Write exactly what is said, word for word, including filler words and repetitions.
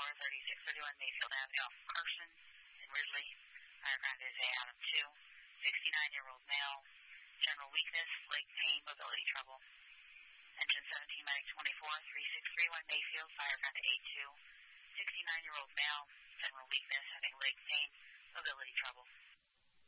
four, thirty-six thirty-one Mayfield Avenue off Carson and Ridley. Fireground is A Adam two, sixty-nine-year-old male, general weakness, leg pain, mobility trouble. Engine seventeen, Medic twenty-four, thirty-six thirty-one Mayfield, Fireground A two, sixty-nine-year-old male, general weakness, having leg pain, mobility trouble.